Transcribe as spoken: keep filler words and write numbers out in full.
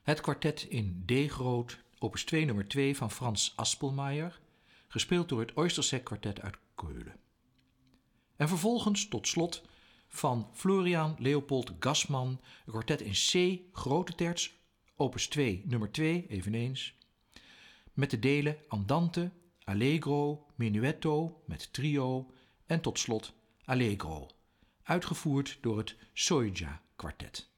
Het kwartet in D-groot, opus twee nummer twee van Frans Aspelmayer, gespeeld door het Oystersek Kwartet uit Keulen. En vervolgens tot slot van Florian Leopold Gassman, een kwartet in C, grote terts, opus twee nummer twee eveneens, met de delen Andante, Allegro, Menuetto met trio en tot slot Allegro, uitgevoerd door het Soja Kwartet.